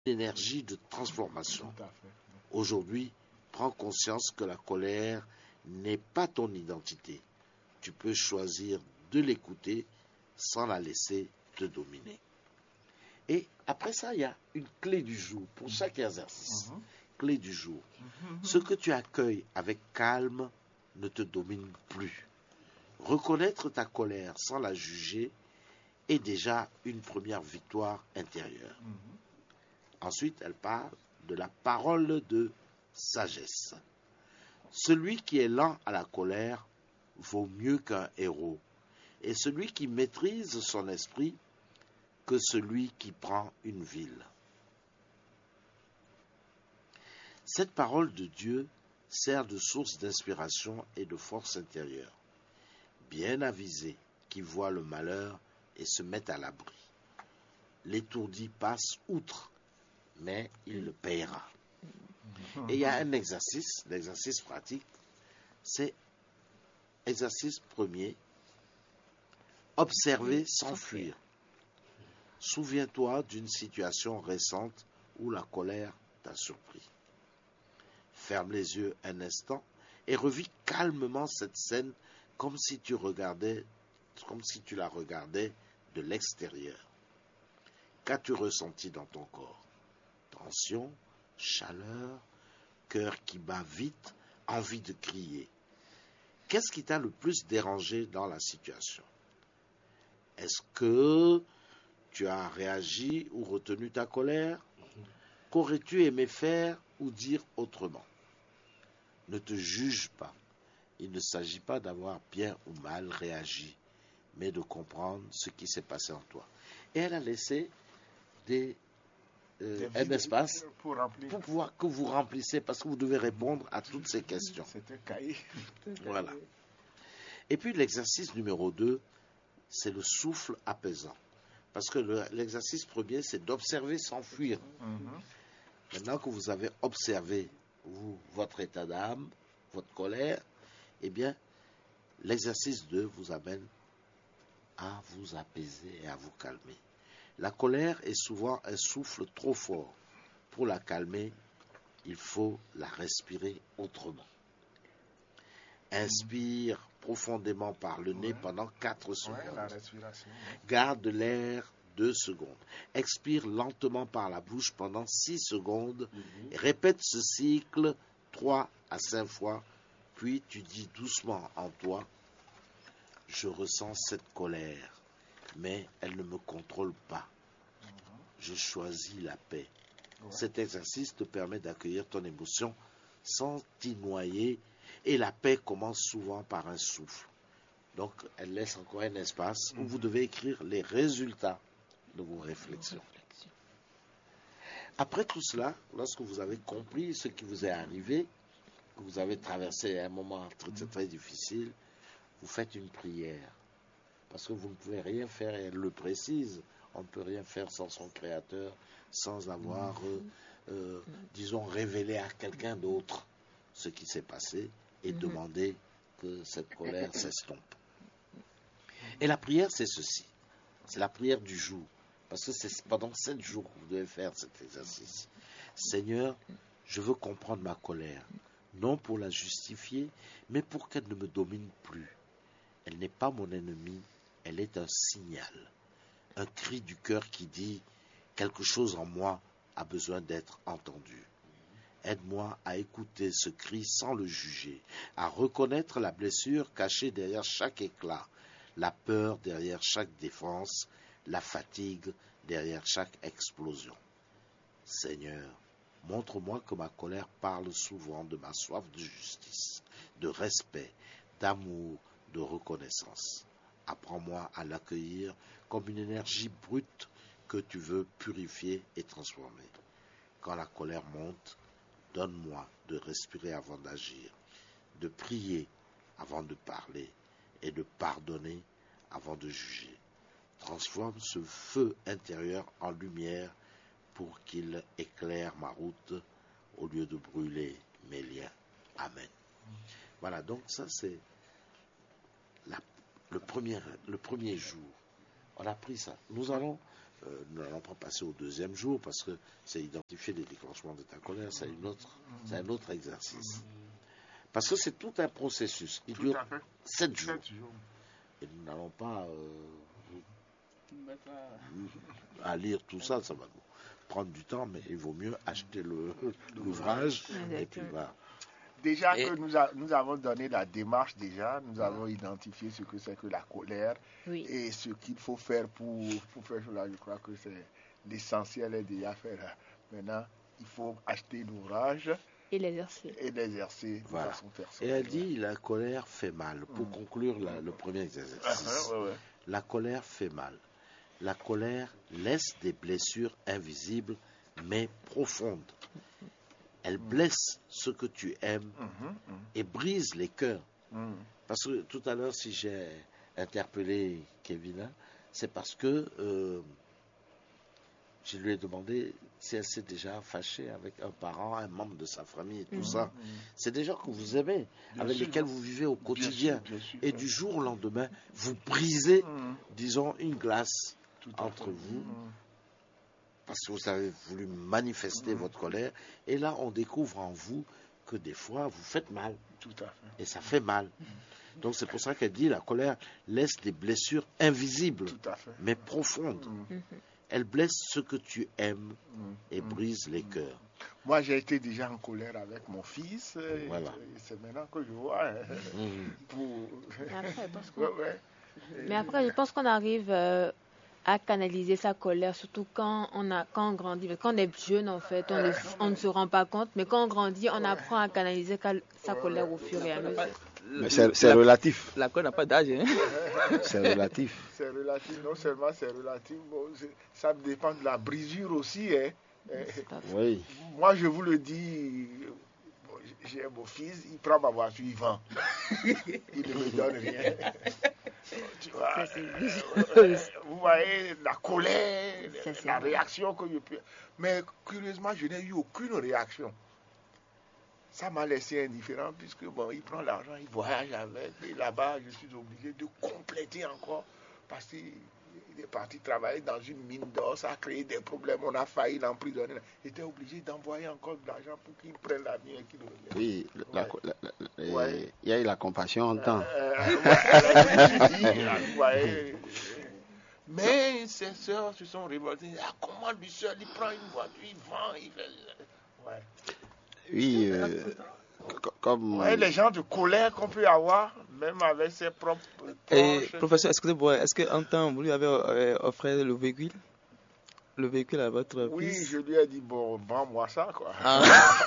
énergie de transformation. Tout à fait. Aujourd'hui, prends conscience que la colère n'est pas ton identité. Tu peux choisir de l'écouter sans la laisser te dominer. Et après ça, il y a une clé du jour pour chaque exercice. Clé du jour. Ce que tu accueilles avec calme ne te domine plus. Reconnaître ta colère sans la juger est déjà une première victoire intérieure. Ensuite, elle parle de la parole de sagesse. Celui qui est lent à la colère vaut mieux qu'un héros, et celui qui maîtrise son esprit que celui qui prend une ville. Cette parole de Dieu sert de source d'inspiration et de force intérieure. Bien avisé qui voit le malheur et se met à l'abri. L'étourdi passe outre, mais il le paiera. Et il y a un exercice, l'exercice pratique, c'est exercice premier, observer sans fuir. Souviens-toi d'une situation récente où la colère t'a surpris. Ferme les yeux un instant et revis calmement cette scène comme si tu la regardais de l'extérieur. Qu'as-tu ressenti dans ton corps? Tension, chaleur, cœur qui bat vite, envie de crier. Qu'est-ce qui t'a le plus dérangé dans la situation? Est-ce que tu as réagi ou retenu ta colère? Qu'aurais-tu aimé faire ou dire autrement? Ne te juge pas. Il ne s'agit pas d'avoir bien ou mal réagi, mais de comprendre ce qui s'est passé en toi. Et elle a laissé un espace pour pouvoir que vous remplissez, parce que vous devez répondre à toutes ces questions. C'est un cahier. Voilà. Et puis l'exercice numéro 2, c'est le souffle apaisant. Parce que l'exercice premier, c'est d'observer sans fuir. Maintenant que vous avez observé votre état d'âme, votre colère, eh bien, l'exercice 2 vous amène à vous apaiser et à vous calmer. La colère est souvent un souffle trop fort. Pour la calmer, il faut la respirer autrement. Inspire profondément par le nez pendant 4 secondes. La respiration. Garde l'air 2 secondes. Expire lentement par la bouche pendant 6 secondes. Répète ce cycle 3 à 5 fois. Puis tu dis doucement en toi, je ressens cette colère, mais elle ne me contrôle pas. Je choisis la paix. Cet exercice te permet d'accueillir ton émotion sans t'y noyer, et la paix commence souvent par un souffle. Donc, elle laisse encore un espace où vous devez écrire les résultats de vos réflexions. Après tout cela, lorsque vous avez compris ce qui vous est arrivé, que vous avez traversé un moment très, très difficile, vous faites une prière. Parce que vous ne pouvez rien faire, et elle le précise, on ne peut rien faire sans son Créateur, sans avoir, disons, révélé à quelqu'un d'autre ce qui s'est passé et demander que cette colère s'estompe. Et la prière, c'est ceci. C'est la prière du jour. Parce que c'est pendant 7 jours que vous devez faire cet exercice. Seigneur, je veux comprendre ma colère, non pour la justifier, mais pour qu'elle ne me domine plus. Elle n'est pas mon ennemi, elle est un signal, un cri du cœur qui dit quelque chose en moi a besoin d'être entendu. Aide-moi à écouter ce cri sans le juger, à reconnaître la blessure cachée derrière chaque éclat, la peur derrière chaque défense, la fatigue derrière chaque explosion. Seigneur, montre-moi que ma colère parle souvent de ma soif de justice, de respect, d'amour, de reconnaissance. Apprends-moi à l'accueillir comme une énergie brute que tu veux purifier et transformer. Quand la colère monte, donne-moi de respirer avant d'agir, de prier avant de parler et de pardonner avant de juger. Transforme ce feu intérieur en lumière pour qu'il éclaire ma route au lieu de brûler mes liens. Amen. Voilà, donc ça c'est le premier jour. On a pris ça. Nous allons nous n'allons pas passer au deuxième jour parce que c'est identifier les déclenchements de ta colère, c'est un autre exercice. Parce que c'est tout un processus qui dure 7 jours. Et nous n'allons pas à lire tout ça, ça va nous prendre du temps, mais il vaut mieux acheter l'ouvrage et puis voilà. Déjà que nous avons donné la démarche nous avons identifié ce que c'est que la colère et ce qu'il faut faire pour faire cela. Je crois que c'est l'essentiel est déjà fait là. Maintenant, il faut acheter l'ouvrage et l'exercer de façon personnelle. Et elle dit la colère fait mal. Pour conclure le premier exercice, la colère fait mal. La colère laisse des blessures invisibles mais profondes. Elle blesse ce que tu aimes et brise les cœurs. Parce que tout à l'heure, si j'ai interpellé Kevin, c'est parce que je lui ai demandé si elle s'est déjà fâchée avec un parent, un membre de sa famille et tout ça. C'est des gens que vous aimez, avec lesquels vous vivez au quotidien. Bien sûr. Et du jour au lendemain, vous brisez, disons, une glace entre vous. Parce que vous avez voulu manifester votre colère. Et là, on découvre en vous que des fois, vous faites mal. Tout à fait. Et ça fait mal. Donc, c'est pour ça qu'elle dit la colère laisse des blessures invisibles, mais profondes. Elle blesse ce que tu aimes et brise les cœurs. Moi, j'ai été déjà en colère avec mon fils. Voilà. C'est maintenant que je vois. Mais après, je pense qu'on arrive à canaliser sa colère, surtout quand on grandit. Quand on est jeune, en fait, on ne se rend pas compte, mais quand on grandit, on apprend à canaliser sa colère au fur et à mesure. Mais c'est relatif. La colère n'a pas d'âge. Hein? C'est relatif. C'est relatif, non seulement c'est relatif, bon, ça dépend de la brisure aussi. Hein. Oui. Moi, je vous le dis, j'ai mon fils, il prend ma voiture, il vend. Il ne me donne rien. Tu vois, vous voyez la colère, la réaction que je peux. Mais curieusement, je n'ai eu aucune réaction. Ça m'a laissé indifférent puisque bon, il prend l'argent, il voyage avec. Et là-bas, je suis obligé de compléter encore parce qu'il est parti travailler dans une mine d'or, ça a créé des problèmes, on a failli l'emprisonner. Il était obligé d'envoyer encore de l'argent pour qu'il prenne l'avion et qu'il revienne. Oui, il y a eu la compassion en temps. Mais ses soeurs se sont révoltées. Ah, comment lui seul, il prend une voiture, il vend, il fait... Ouais. Oui, comme... Ouais, les gens de colère qu'on peut avoir, même avec ses propres proches. Professeur, excusez-moi, est-ce qu'en temps, vous lui avez offert le véhicule à votre fils? Oui, je lui ai dit, bon, vends-moi ça, quoi. Ah.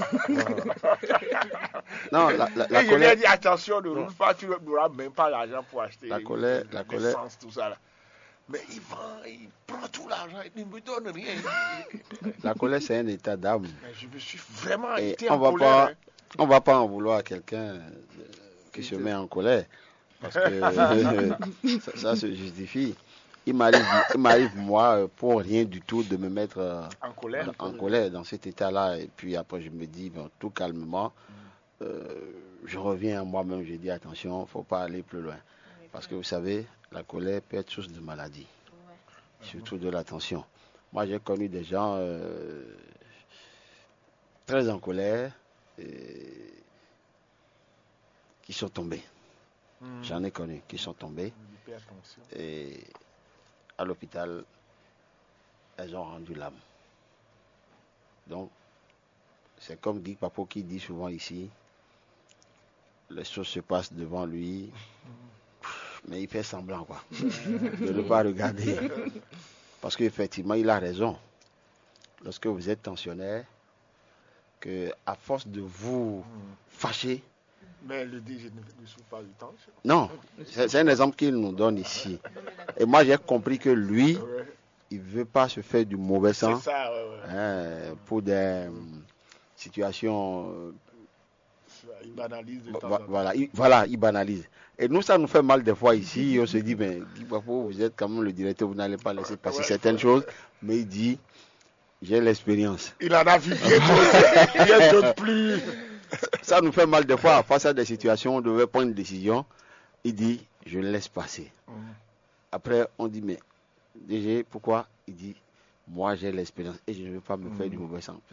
Non, la et je lui ai dit, attention, ne roule pas, tu n'auras même pas l'argent pour acheter l'essence, tout ça, là. Mais il vend, il prend tout l'argent, il ne me donne rien. La colère, c'est un état d'âme. Je me suis vraiment été en colère. On ne va pas en vouloir à quelqu'un qui se met en colère. Parce que ça se justifie. Il m'arrive, moi, pour rien du tout, de me mettre en colère dans cet état-là. Et puis après, je me dis, bon, tout calmement, je reviens à moi-même, je dis, attention, il ne faut pas aller plus loin. Parce que vous savez, la colère peut être source de maladie, surtout de la tension. Moi, j'ai connu des gens très en colère qui sont tombés. J'en ai connu qui sont tombés. Et à l'hôpital, elles ont rendu l'âme. Donc, c'est comme Guy Papo qui dit souvent ici, les choses se passent devant lui, mais il fait semblant, quoi, de ne pas regarder. Parce qu'effectivement, il a raison. Lorsque vous êtes tensionnaire, que à force de vous fâcher... Mais elle le dit, je ne souffre pas de tension. Non, c'est un exemple qu'il nous donne ici. Et moi, j'ai compris que lui, il ne veut pas se faire du mauvais sang. C'est ça, pour des situations... il banalise de temps en temps. Voilà, il banalise. Et nous, ça nous fait mal des fois ici. On se dit, mais Guy Papo, vous êtes quand même le directeur, vous n'allez pas laisser passer certaines choses. Mais il dit, j'ai l'expérience. Il en a vu bien d'autres plus. Ça nous fait mal des fois. Face à des situations, on devait prendre une décision. Il dit, je laisse passer. Après, on dit, mais DG, pourquoi? Il dit, Moi, j'ai l'expérience et je ne veux pas me faire du mauvais sang.